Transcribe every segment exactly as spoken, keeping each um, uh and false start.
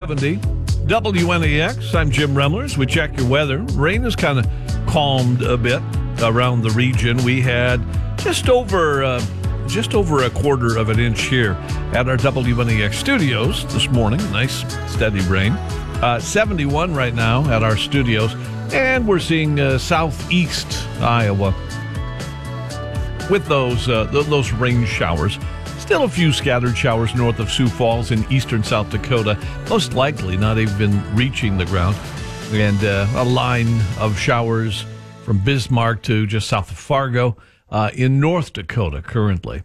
seventy. W N A X, I'm Jim Remlers. We check your weather. Rain has kind of calmed a bit around the region. We had just over uh, just over a quarter of an inch here at our W N A X studios this morning. Nice steady rain. Uh, seventy-one right now at our studios, and we're seeing uh, southeast Iowa with those uh, th- those rain showers. Still a few scattered showers north of Sioux Falls in eastern South Dakota, most likely not even reaching the ground. And uh, a line of showers from Bismarck to just south of Fargo uh, in North Dakota currently.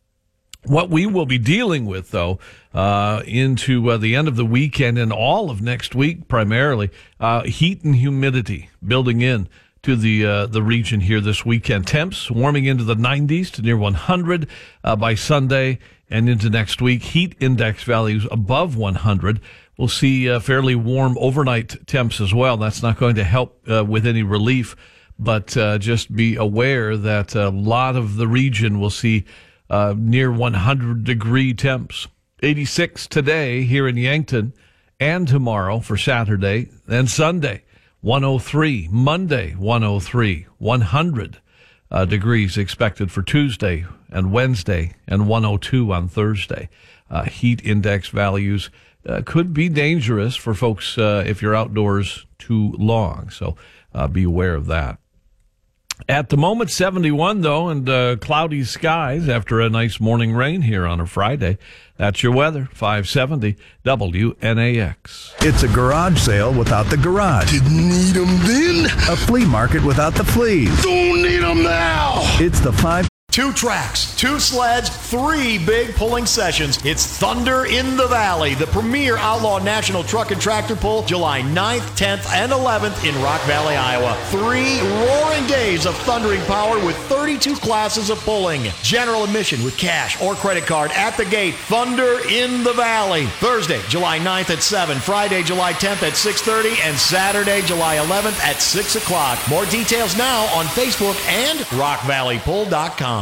What we will be dealing with, though, uh, into uh, the end of the weekend and all of next week primarily, uh, heat and humidity building in to the uh, the region here this weekend. Temps warming into the nineties to near one hundred uh, by Sunday and into next week. Heat index values above one hundred. We'll see uh, fairly warm overnight temps as well. That's not going to help uh, with any relief, but uh, just be aware that a lot of the region will see uh, near one hundred degree temps. eighty-six today here in Yankton, and tomorrow for Saturday and Sunday. one oh three, Monday, one oh three, one hundred uh, degrees expected for Tuesday and Wednesday, and one oh two on Thursday. Uh, heat index values uh, could be dangerous for folks uh, if you're outdoors too long, so uh, be aware of that. At the moment, seventy-one, though, and uh, cloudy skies after a nice morning rain here on a Friday. That's your weather, five seventy W N A X. It's a garage sale without the garage. Didn't need them then. A flea market without the fleas. Don't need them now. It's the five. Two tracks, two sleds, three big pulling sessions. It's Thunder in the Valley, the premier outlaw national truck and tractor pull, July ninth, tenth, and eleventh in Rock Valley, Iowa. Three roaring days of thundering power with thirty-two classes of pulling. General admission with cash or credit card at the gate. Thunder in the Valley. Thursday, July ninth at seven, Friday, July tenth at six thirty, and Saturday, July eleventh at six o'clock. More details now on Facebook and rock valley pull dot com.